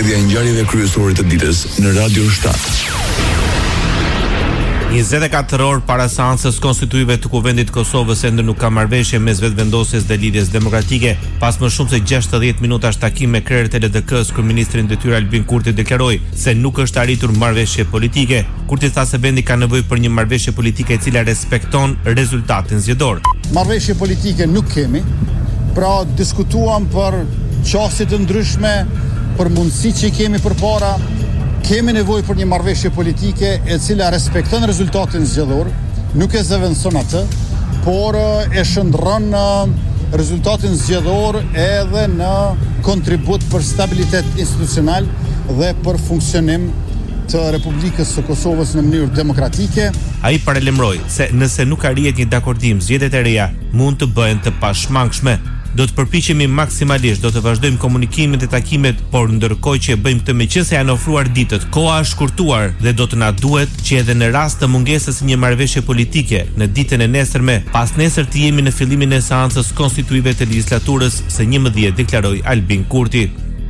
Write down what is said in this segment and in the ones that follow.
mbledhja e ngjarjeve kryesore të ditës në Radio 7. 24 orë para seancës konstituive të Kuvendit të Kosovës ende nuk ka marrëveshje mes vetëvendosjes dhe lidhjes demokratike. Pas më shumë se 60 minutash takim me krerët e LDK-s, kryeministri i detyrë Albin Kurti deklaroi se nuk është arritur marrëveshje politike. Kurti tha se vendi ka nevojë për një marrëveshje politike e cila respekton rezultatin zgjedhor. Marrëveshje politike nuk kemi, pra diskutuam për çështje të ndryshme, për mundësitë që kemi përpara. Kemi nevojë për një marrëveshje politike e cila respekton rezultatin zgjedhor, nuk e zëvendëson atë, por e shndron rezultatin zgjedhor edhe në kontribut për stabilitet institucional dhe për funksionim të Republikës së Kosovës në mënyrë demokratike. Ai paralajmëroi se nëse nuk arrihet një dakordim, zgjedhjet e reja mund të bëhen të pashmangshme. Do të përpiqemi maksimalisht, do të vazhdojmë komunikimin dhe takimet, por ndërkohë që e bëjmë këtë meqense janë ofruar ditët, koha është shkurtuar dhe do të na duhet që edhe në rast të mungesës së një marrëveshje politike në ditën e nesërme, pas nesër të jemi në fillimin e seancës konstituive të legjislaturës së 11, deklaroi Albin Kurti.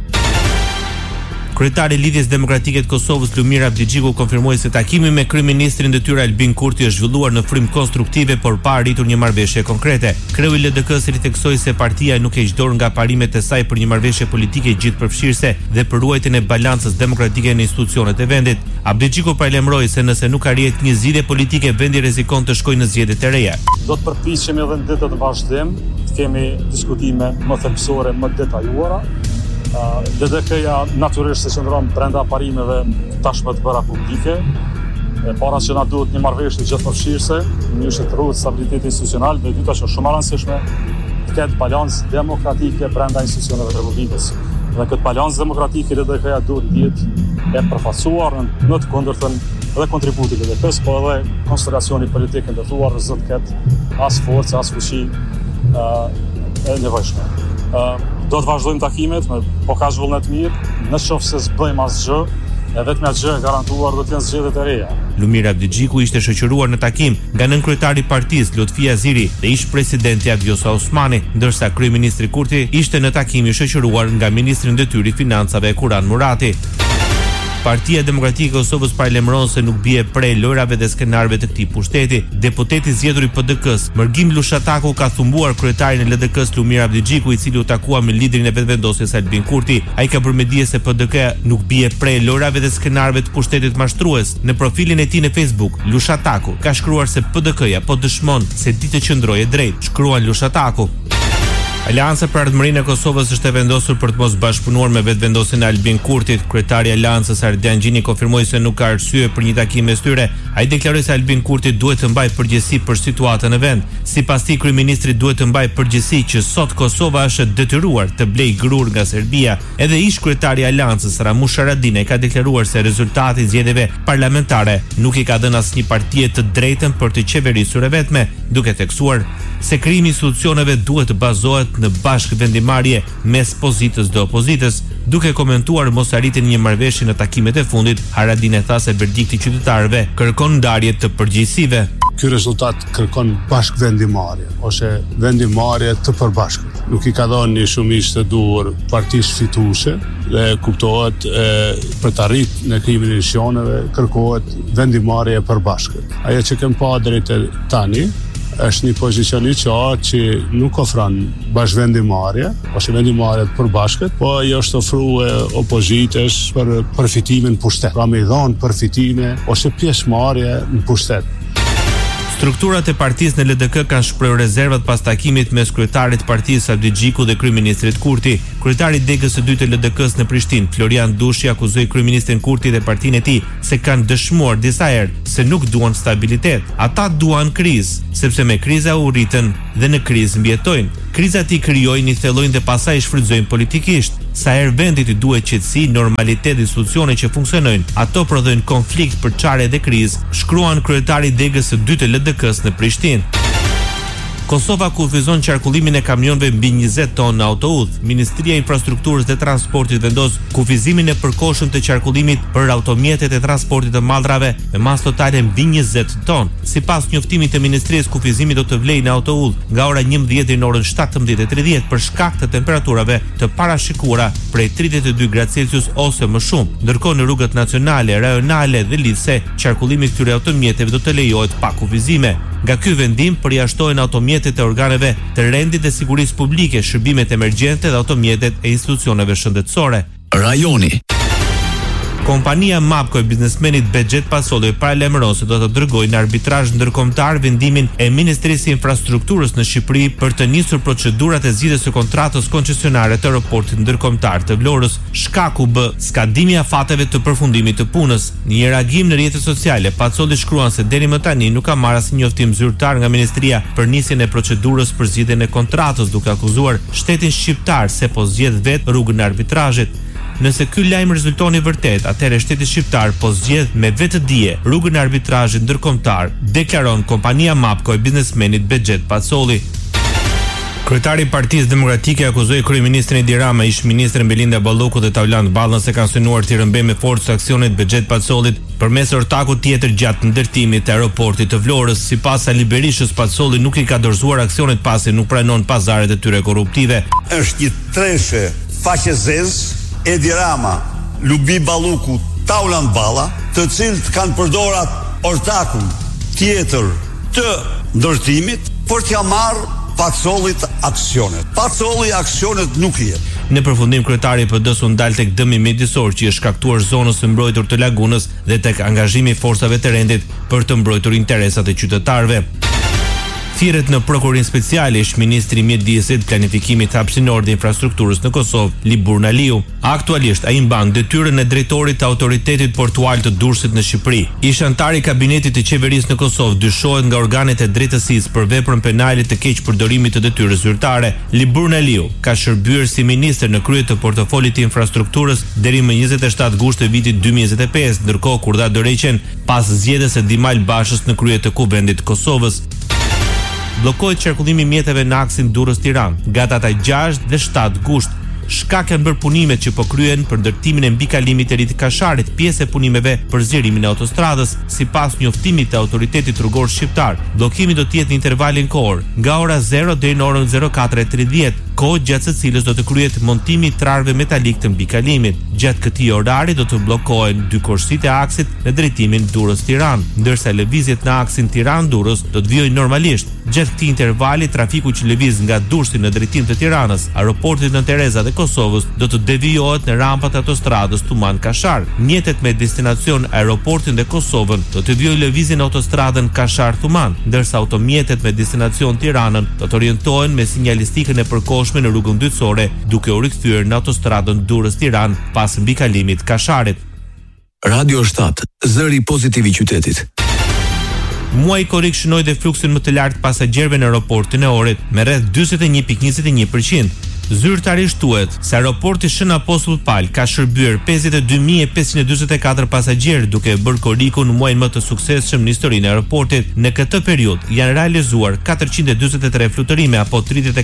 Kryetari i Lidhjes Demokratike të Kosovës Lumir Abdigjiku konfirmoi se takimi me kryeministrin detyrë Albin Kurti është zhvilluar në frymë konstruktive por pa arritur një marrëveshje konkrete. Kreu i LDK-s riteksoi se partia nuk e heq dorë nga parimet e saj për një marrëveshje politike gjithëpërfshirëse dhe për ruajtjen e balancës demokratike në institucionet e vendit. Abdigjiku paralajmëroi se nëse nuk arrihet një zgjidhje politike, vendi rrezikon të shkojë në zgjedhjet e reja. Do të përpiqemi edhe në ditët e vazhdim të kemi diskutime më thelbësore, më detajuara. LDK-ja natyrisht se qëndron brenda parimeve tashmë të bëra publike. Para që na duhet një marrëveshje gjithëpërfshirëse, në mënyrë që të ruhet stabiliteti institucional, dhe dyta që është shumë e rëndësishme të ketë balancë demokratike brenda institucioneve të Republikës. Dhe këtë balancë demokratike LDK-ja duhet të jetë e përfaqësuar në të kundërtën dhe kontributi i LDK-s, po edhe konstelacioni politik ndërtuar zë të ketë as forcë, as fuqi e nevojshme. Do të vazhdojmë takimet, po ka zhvillim të mirë, në qoftë se s'bëjmë asgjë, e vetëm gjë e garantuar do të jenë zgjedhjet e reja. Lumir Abdigjiku ishte shoqëruar në takim nga nënkryetari i partisë Lutfia Ziri dhe ish presidenti Vjosa Osmani, ndërsa kryeministri Kurti ishte në takim i shoqëruar nga ministri i detyrë i financave Kuran Murati. Partia Demokratike e Kosovës paralajmëron se nuk bie prej lojrave dhe skenarëve të këtij pushteti. Deputeti zgjedhur i PDK-s, Mërgim Lushataku, ka thumbuar kryetarin e LDK-s Lumir Abdigjiku, i cili u takua me liderin e vetëvendosjes Albin Kurti. Ai ka bërë me dije se PDK nuk bie prej lojrave dhe skenarëve të pushtetit mashtrues. Në profilin e tij në Facebook, Lushataku ka shkruar se PDK-ja po dëshmon se ditë të qëndrojë drejt. Shkruan Lushataku. Aleanca për Ardhmërinë e Kosovës është e vendosur për të mos bashkëpunuar me vetëvendosjen e Albin Kurtit. Kryetari i Aleancës Ardian Gjini konfirmoi se nuk ka arsye për një takim mes tyre. Ai deklaroi se Albin Kurti duhet të mbajë përgjegjësi për situatën në vend. Sipas tij, kryeministri duhet të mbajë përgjegjësi që sot Kosova është detyruar të blejë grur nga Serbia. Edhe ish kryetari i Aleancës Ramush Haradinaj ka deklaruar se rezultati i zgjedhjeve parlamentare nuk i ka dhënë asnjë partie të drejtën për të qeverisur e vetme, duke theksuar se krijimi i institucioneve duhet të bazohet në bashkëvendimarrje mes pozitës dhe opozitës. Duke komentuar mosarritjen e një marrëveshje në takimet e fundit, Haradinaj tha se verdikti i qytetarëve kërkon ndarje të përgjegjësive. Ky rezultat kërkon bashkëvendimarrje, ose vendimarrje të përbashkët. Nuk i ka dhënë një shumicë të duhur partisë fituese dhe kuptohet për të arritur në krijimin e institucioneve kërkohet vendimarrje e përbashkët. Ajo që kem pa deri tani është një pozicion i qartë që nuk ofron bashkëvendimarrje ose vendimarrje të përbashkët, po ajo është ofruar opozitës për përfitimin pushtet. Pra me dhënë përfitime ose pjesëmarrje në pushtet. Strukturat e partisë në LDK kanë shprehur rezervat pas takimit mes kryetarit të partisë Abdigjiku dhe kryeministrit Kurti. Kryetari i degës së dytë të LDK-s në Prishtinë, Florian Dushi, akuzoi kryeministrin Kurti dhe partinë e tij se kanë dëshmuar disa herë se nuk duan stabilitet. Ata duan krizë, sepse me kriza u rritën dhe në krizë mbijetojnë. Krizat i krijojnë, i thellojnë dhe pastaj i shfrytëzojnë politikisht. Sa herë vendit i duhet qetësi, normalitet dhe institucione që funksionojnë, ato prodhojnë konflikt, përçarje dhe krizë, shkruan kryetari i degës së dytë të LDK-s në Prishtinë. Kosova kufizon qarkullimin e kamionëve mbi 20 tonë në autoudhë. Ministria e Infrastrukturës dhe Transportit vendos kufizimin e përkohshëm të qarkullimit për automjetet e transportit të maldrave me masë totale mbi 20 tonë. Sipas njoftimit të Ministrisë, kufizimi do të vlejë në autoudhë nga ora 11 deri në orën 17:30 për shkak të temperaturave të parashikuara prej 32 gradë Celsius ose më shumë. Ndërkohë në rrugët nacionale, rajonale dhe lidhse, qarkullimi këtyre automjeteve do të lejohet pa kufizime. Nga ky vendim përjashtohen automjetet e organeve të rendit dhe sigurisë publike, shërbimet emergjente dhe automjetet e institucioneve shëndetësore. Rajoni. Kompania Mapco e biznesmenit Bexhet Pasolli paralajmëron se do të dërgojë në arbitrazh ndërkombëtar vendimin e Ministrisë së Infrastrukturës në Shqipëri për të nisur procedurat e zgjidhjes së kontratës koncesionare të aeroportit ndërkombëtar të Vlorës. Shkaku b. skadimi i afateve të përfundimit të punës. Në një reagim në rrjetet sociale, Pasolli shkruan se deri më tani nuk ka marrë asnjë njoftim zyrtar nga Ministria për nisjen e procedurës për zgjidhjen e kontratës, duke akuzuar shtetin shqiptar se po zgjedh vetë rrugën e arbitrazhit. Nëse ky lajm rezulton i vërtet, atëherë shteti shqiptar po zgjedh me vetëdije rrugën e arbitrazhit ndërkombëtar, deklaron kompania Mapco e biznesmenit Bexhet Pasolli. Kryetari i Partisë Demokratike akuzoi kryeministrin Edi Rama, ish-ministren Belinda Balloku dhe Tauland Ballën se kanë synuar të rrëmbejnë me forcë aksionit Bexhet Pasollit përmes ortakut tjetër gjatë ndërtimit të aeroportit të Vlorës. Sipas Ali Berishës, Pasolli nuk i ka dorëzuar aksionet pasi nuk pranon pazaret e tyre korruptive. Është një treshe faqezez Edi Rama, Lubi Balluku, Tauland Balla, të cilët kanë përdorat ortakun tjetër të ndërtimit për t'ja marrë Pasollit aksionet. Pasolli aksionet nuk i jep. Në përfundim, kryetari i PD-s u ndal tek dëmi mjedisor që i shkaktuar zonës së mbrojtur të lagunës dhe tek angazhimi i forcave të rendit për të mbrojtur interesat e qytetarëve. Thirret në Prokurin Speciale ish-ministri i Mjedisit, Planifikimit Hapësinor dhe Infrastrukturës në Kosovë, Libur Naliu. Aktualisht ai mban detyrën e drejtorit të autoritetit portual të Durrësit në Shqipëri. Ish antar i kabinetit të qeverisë në Kosovë dyshohet nga organet e drejtësisë për veprën penale të keqpërdorimit të detyrës zyrtare. Libur Naliu ka shërbyer si ministër në krye të portofolit të infrastrukturës deri më 27 gusht të vitit 2025, ndërkohë kur dha dorëheqjen pas zgjedhjes së Dimal Bashës në krye të Kuvendit të Kosovës. Bllokohet qarkullimi i mjeteve në aksin Durrës-Tiranë nga data 6 dhe 7 gusht. Shkak janë bërë punimet që po kryen për ndërtimin e mbikalimit të ri të Kasharit, pjesë e punimeve për zgjerimin e autostradës. Sipas njoftimit të autoritetit rrugor shqiptar, bllokimi do të jetë në intervalin kohor nga ora 0 deri në orën 04:30, kohë gjatë së cilës do të kryhet montimi i trarëve metalik të mbikalimit. Gjatë këtij orari do të bllokohen dy korsitë e aksit në drejtimin Durrës-Tiranë, ndërsa lëvizjet në aksin Tiranë-Durrës do të vijojnë normalisht. Gjatë këtij intervali, trafiku që lëviz nga Durrësi në drejtim të Tiranës, aeroportit në Tereza dhe Kosovës do të devijohet në rampat e autostradës Tuman-Kashar. Mjetet me destinacion aeroportin dhe Kosovën do të vijojnë lëvizjen në autostradën Kashar-Tuman, ndërsa automjetet me destinacion Tiranën do të orientohen me sinjalistikën e përkohshme në rrugën dytësore, duke u rikthyer në autostradën Durrës-Tiranë pas mbikalimit Kasharit. Radio 7, zëri pozitiv i qytetit. Muaji korrik shënoi dhe fluksin më të lartë pasagerëve në aeroportin e Orit me rreth 41.21%. Zyrtarisht thuhet se aeroporti Shën Apostull Pal ka shërbyer 52.544 pasagjerë, duke bërë korrikun në muajin më të suksesshëm në historinë e aeroportit. Në këtë periudhë janë realizuar 443 fluturime apo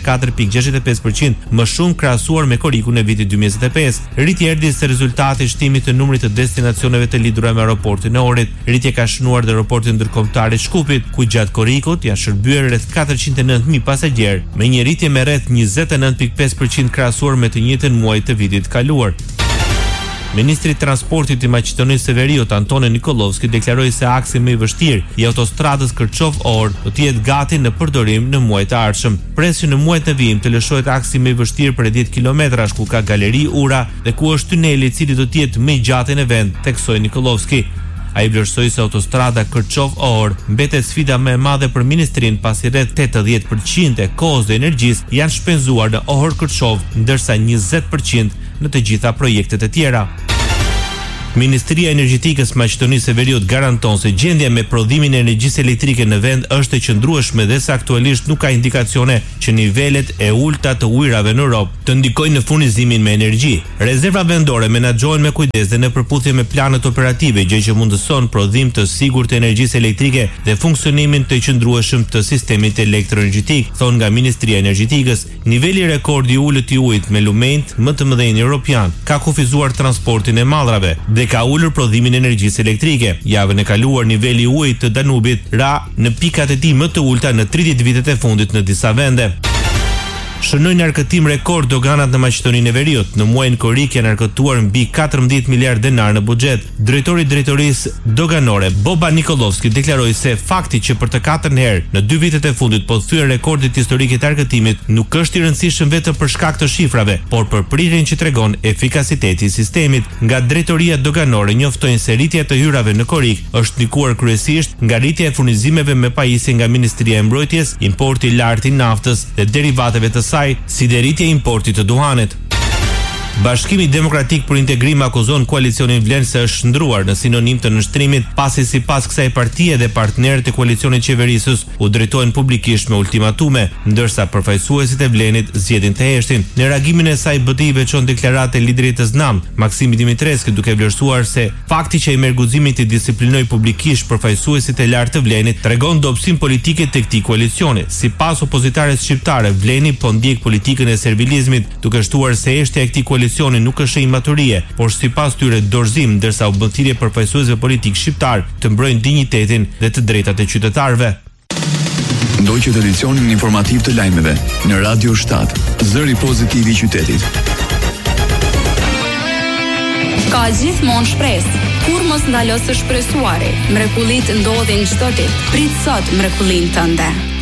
34.65% më shumë krahasuar me korrikun e vitit 2025. Rritja erdhi si rezultat i shtimit të numrit të destinacioneve të lidhura me aeroportin e Orit. Rritja ka shënuar dhe aeroportin ndërkombëtar i Shkupit, ku gjatë korrikut janë shërbyer rreth 409.000 pasagjerë, me një rritje me rreth 29.5% krahasuar me të njëjtën muaj të vitit kaluar. Ministri i Transportit i Maqedonisë së Veriut, Antoni Nikolovski, deklaroi se aksi më i vështirë i autostradës Kërçov-Or do të jetë gati në përdorim në muajt e ardhshëm. Pres që në muajt e vijim të lëshohet aksi më i vështirë për 10 kilometrash, ku ka galeri ura dhe ku është tuneli i cili do të jetë më i gjatë në vend, theksoi Nikolovski. Ai vlerësoi se autostrada Kërçov-Or mbetet sfida më e madhe për ministrinë, pasi rreth 80% e kohës dhe energjisë janë shpenzuar në Or-Kërçov, ndërsa 20% në të gjitha projektet e tjera. Ministria e Energjetikës Maqedonisë së Veriut garanton se gjendja me prodhimin e energjisë elektrike në vend është e qëndrueshme dhe se aktualisht nuk ka indikacione që nivelet e ulta të ujrave në Europë të ndikojnë në furnizimin me energji. Rezerva vendore menaxhohen me kujdes dhe në përputhje me planet operative, gjë që mundëson prodhim të sigurt të energjisë elektrike dhe funksionimin të qëndrueshëm të sistemit elektroenergjetik, thon nga Ministria e Energjetikës. Niveli rekordi i ulët i ujit me lumenjt më të mëdhenj europian ka kufizuar transportin e mallrave dhe ka ulur prodhimin e energjisë elektrike. Javën e kaluar niveli i ujit të Danubit ra në pikat e tij më të ulta në 30 vitet e fundit në disa vende. Shënojnë arkëtim rekord doganat në Maqedoninë e Veriut. Në muajin korrik janë arkëtuar mbi 14 miliard denar në buxhet. Drejtori i drejtorisë doganore Boba Nikolovski deklaroi se fakti që për të katërt herë në 2 vitet e fundit po thyen rekordit historik të arkëtimit nuk është i rëndësishëm vetëm për shkak të shifrave, por për prirjen që tregon efikasiteti i sistemit. Nga drejtoria doganore njoftojnë se rritja e hyrave në korrik është ndikuar kryesisht nga rritja e furnizimeve me pajisje nga Ministria e Mbrojtjes, importi i lartë i naftës dhe derivateve të saj, si dhe rritja e importit të duhanit. Bashkimi Demokratik për Integrim akuzon koalicionin Vlen se është shndruar në sinonim të nështrimit, pasi sipas kësaj partie dhe partnerët e koalicionit qeverisës u drejtojnë publikisht me ultimatume, ndërsa përfaqësuesit e Vlenit zgjedhin të heshtin. Në reagimin e saj BT-i veçon deklaratë e liderit të ZNAM, Maksimi Dimitreski, duke vlerësuar se fakti që i merr guximin të disiplinoj publikisht përfaqësuesit e lartë të Vlenit tregon dobësim politike të këtij koalicioni. Sipas opozitares shqiptare, Vleni po ndjek politikën e servilizmit, duke shtuar se heshtja e këtij koalicioni nuk është e imaturie, por sipas tyre dorëzim, ndërsa u bë thirrje përfaqësuesve politik shqiptar të mbrojnë dinjitetin dhe të drejtat e qytetarëve. Ndoqët edicionin informativ të lajmeve në Radio 7, zëri pozitiv i qytetit. Ka gjithmonë shpresë. Kur mos ndalo së shpresuari, mrekullit ndodhin çdo ditë. Prit sot mrekullinë tënde.